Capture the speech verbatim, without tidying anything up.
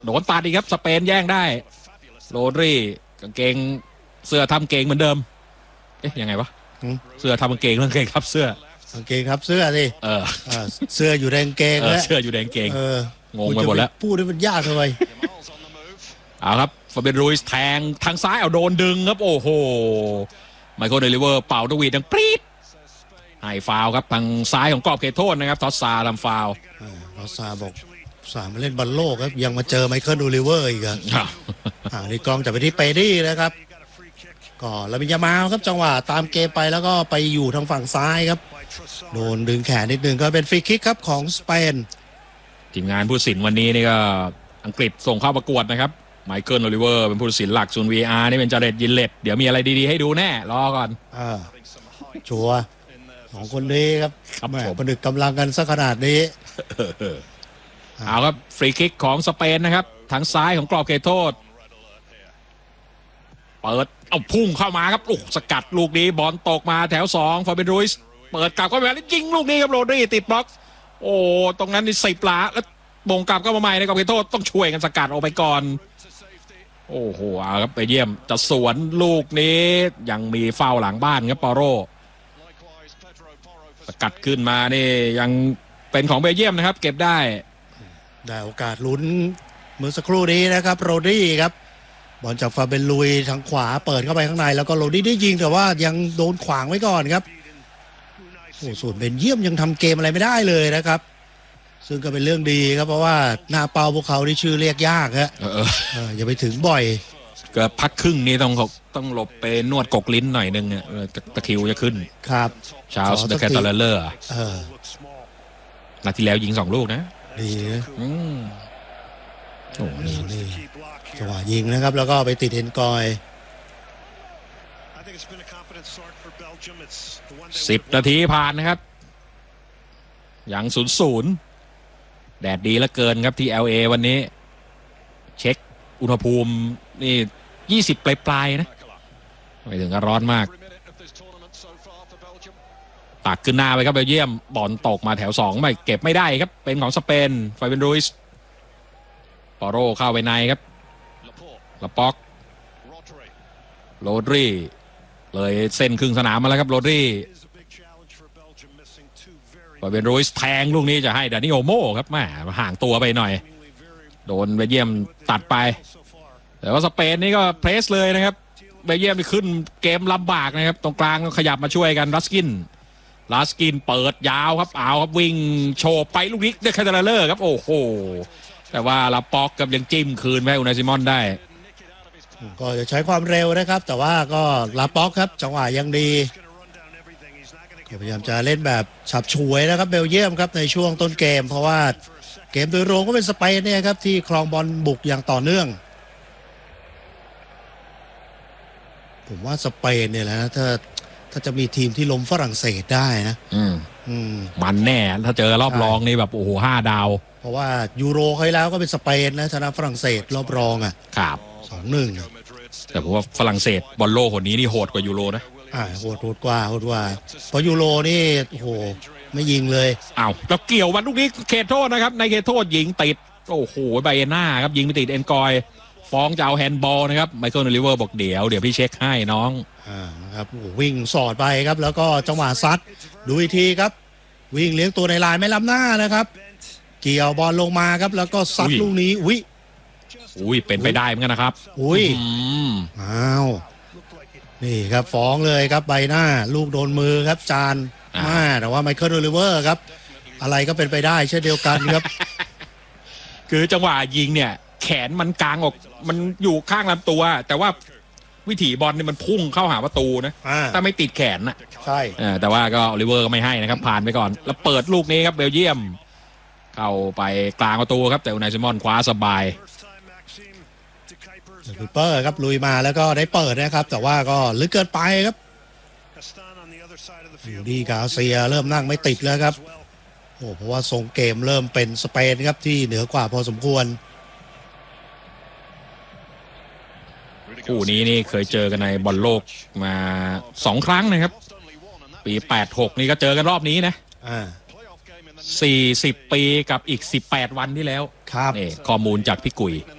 โดนตัดอีกครับสเปนแย่งได้โรดรีกางเกงเสื้อทำเกงเหมือนเดิมเอ๊ะยังไงวะเสื้อทำกางเกงเรื่องเกงครับเสื้อกางเกงครับเสื้อสิเออเสื้ออยู่ในกางเกงแล้วเสื้ออยู่ในกางเกงงงไปหมดแล้วพูดได้มันยากเลยเอาครับฟาเบียนรูอิสแทงทางซ้ายเอาโดนดึงครับโอ้โหไมเคิลเดลิเวอร์เป่าดวีดังปรี๊ดให้ฟาวครับทางซ้ายของกรอบเขตโทษนะครับทอสซาทำฟาวทอสซาบอกสามมาเล่นบอลโลกครับยังมาเจอไมเคิลเดลิเวอร์อีกครับอ่านี่กองจับไปที่เปดี้นะครับก็ลามินยามาลครับจังหวะตามเกมไปแล้วก็ไปอยู่ทางฝั่งซ้ายครับโดนดึงแขนนิดนึงก็เป็นฟรีคิกครับของสเปนทีมงานผู้ตัดสินวันนี้นี่ก็อังกฤษส่งเข้าประกวดนะครับไมเคิลโอลิเวอร์เป็นผู้ตัดสินหลักส่วน วี อาร์ นี่เป็นจาเรตยินเลตเดี๋ยวมีอะไรดีๆให้ดูแน่รอก่อนอ่าชัวร์ของคนนี้ครับแม่ประดึกกำลังกันสักขนาดนี้เอาครับฟรีคิกของสเปนนะครับทางซ้ายของกรอบเขตโทษเปิดเอาพุ่งเข้ามาครับลูกสกัดลูกนี้บอลตกมาแถวสองฟาเบียนรูอิสเปิดกลับเข้าไปแล้วยิงลูกนี้ครับโรดรีติดบล็อกโอ้ตรงนั้นนี่สิบล้าแล้วบ่งกลับเข้ามาใหม่ในกรอบเขตโทษต้องช่วยกันสกัดออกไปก่อนโอ้โหเอาครับไปเยี่ยมจะสวนลูกนี้ยังมีฟาวหลังบ้านครับปาโรสกัดขึ้นมานี่ยังเป็นของเบลเยียมนะครับเก็บได้ได้โอกาสลุ้นเมื่อสักครู่นี้นะครับโรดรีครับบอลจากฟาเบนลุยทางขวาเปิดเข้าไปข้างในแล้วก็โรดรีได้ยิงแต่ว่ายังโดนขวางไว้ก่อนครับโอ้ส่วนเบลเยียมยังทำเกมอะไรไม่ได้เลยนะครับซึ่งก็เป็นเรื่องดีครับเพราะว่าหน้าเป้าพวกเขาที่ชื่อเรียกยากฮะเอออย่าไปถึงบ่อยก็พักครึ่งนี้ต้องต้องหลบไปนวดกกลิ้นหน่อยนึงเนี่ยตะคิวจะขึ้นครับชาลส์เดอะแคทเตอร์เลอร์เออนาทีแล้วยิงสองลูกนะดีนะอืมโอ้นี่นี่จังหวะยิงนะครับแล้วก็ไปติดเอ็นกอยสิบนาทีผ่านนะครับอย่างศูนย์ศูนย์แดดดีเหลือเกินครับที่ แอล เอ วันนี้เช็คอุณหภูมินี่ยี่สิบปลายๆนะไม่ถึงกับร้อนมากตักขึ้นหน้าไปครับเบลเยียมบอลตกมาแถวสองไม่เก็บไม่ได้ครับเป็นของสเปนฟาเบียนรูอิสปาโรเข้าไปในครับลาป็อกโรดรีเลยเส้นครึ่งสนามมาแล้วครับโรดรีฟาเบียนรูอิสแทงลูกนี้จะให้ดานิโอโม่ครับแม่ห่างตัวไปหน่อยโดนเบลเยียมตัดไปแต่ว่าสเปนนี่ก็เพรสเลยนะครับเบลเยียมขึ้นเกมลำบากนะครับตรงกลางขยับมาช่วยกันลัสกินลัสกินเปิดยาวครับเอาครับวิ่งโชว์ไปลูกนี้ได้คาร์เดอร์ครับโอ้โหแต่ว่าลาป็อกกับยังจิ้มคืนไปอุนายซิมอนได้ก็จะใช้ความเร็วนะครับแต่ว่าก็ลาป็อกครับจังหวะยังดีพยายามจะเล่นแบบฉับฉวยนะครับเบลเยียมครับในช่วงต้นเกมเพราะว่าเกมโดยรวมก็เป็นสเปนเนี่ยครับที่ครองบอลบุกอย่างต่อเนื่องผมว่าสเปนเนี่ยแหละนะถ้าถ้าจะมีทีมที่ล้มฝรั่งเศสได้นะอืมอืมมันแน่ถ้าเจอรอบรองนี่แบบโอ้โหห้าดาวเพราะว่ายูโรเคยแล้วก็เป็นสเปนนะชนะฝรั่งเศสรอบรองอ่ะครับสองหนึ่งแต่ผมว่าฝรั่งเศสบอลโลกคนนี้นี่โหดกว่ายูโรนะอ่าโหดโหดกว่าโหดกว่าเพราะยูโรนี่โอ้โหไม่ยิงเลยอ้าวแล้วเกี่ยววันลูกนี้เขตโทษนะครับในเขตโทษยิงติดโอ้โหไบเอน่าครับยิงไปติดเอ็นกอยฟ้องจะเอาแฮนด์บอลนะครับไมเคิลโอลิเวอร์บอกเดี๋ยวเดี๋ยวพี่เช็คให้น้องอ่านะครับวิ่งสอดไปครับแล้วก็จังหวะซัดดูอีกทีครับวิ่งเลี้ยงตัวในลายไม่ล้ำหน้านะครับเกี่ยวบอลลงมาครับแล้วก็ซัดลูกนี้อุ้ยอุ้ยเป็นไปได้เหมือนกันนะครับอุ้ยอ้าวนี่ครับฟ้องเลยครับใบหน้าลูกโดนมือครับจานมาแต่ว่าไมเคิลโอลิเวอร์ครับอะไรก็เป็นไปได้เช่นเดียวกันครับคือจังหวะยิงเนี่ยแขนมันกลางออกมันอยู่ข้างลำตัวแต่ว่าวิถีบอลเนี่ยมันพุ่งเข้าหาประตูนะแต่ไม่ติดแขนนะใช่แต่ว่าก็โอลิเวอร์ก็ไม่ให้นะครับผ่านไปก่อนแล้วเปิดลูกนี้ครับเบลเยียมเข้าไปกลางประตูครับแต่อุนายซิมอนคว้าสบายคูเปอร์ครับลุยมาแล้วก็ได้เปิดนะครับแต่ว่าก็ลึกเกินไปครับดีกาเซียเริ่มนั่งไม่ติดแล้วครับโอ้เพราะว่าทรงเกมเริ่มเป็นสเปนครับที่เหนือกว่าพอสมควรคู่นี้นี่เคยเจอกันในบอลโลกมาสองครั้งนะครับปีแปดหกนี่ก็เจอกันรอบนี้นะอ่าสี่สิบปีกับอีกสิบแปดวันที่แล้วครับนี่ข้อมูลจากพี่กุย